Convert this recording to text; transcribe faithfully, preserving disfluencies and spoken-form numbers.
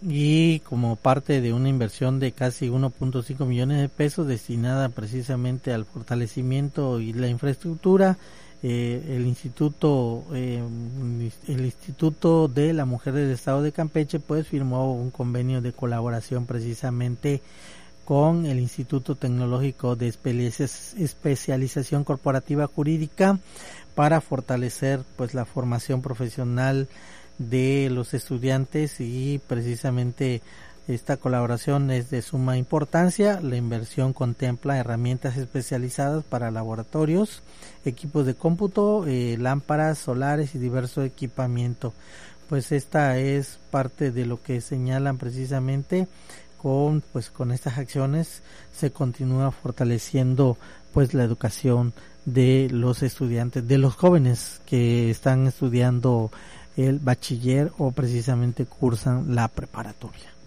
y como parte de una inversión de casi uno punto cinco millones de pesos destinada precisamente al fortalecimiento y la infraestructura, eh, el instituto eh, el Instituto de la Mujer del Estado de Campeche pues firmó un convenio de colaboración precisamente con el Instituto Tecnológico de Especialización Corporativa Jurídica para fortalecer pues la formación profesional de los estudiantes, y precisamente esta colaboración es de suma importancia. La inversión contempla herramientas especializadas para laboratorios, equipos de cómputo, eh, lámparas solares y diverso equipamiento. Pues esta es parte de lo que señalan precisamente. Con pues con estas acciones se continúa fortaleciendo pues la educación de los estudiantes, de los jóvenes que están estudiando el bachiller o precisamente cursan la preparatoria.